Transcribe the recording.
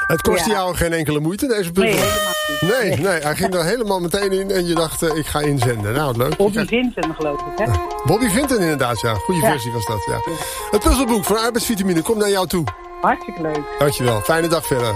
Het kostte jou geen enkele moeite, deze puzzel? Nee, helemaal niet. Nee, hij ging er helemaal meteen in en je dacht, ik ga inzenden. Nou, wat leuk. Bobby Vinton, geloof ik, hè? Bobby Vinton inderdaad, ja. Goeie versie was dat, ja. Het puzzelboek van arbeidsvitamine komt naar jou toe. Hartstikke leuk. Dankjewel. Fijne dag verder.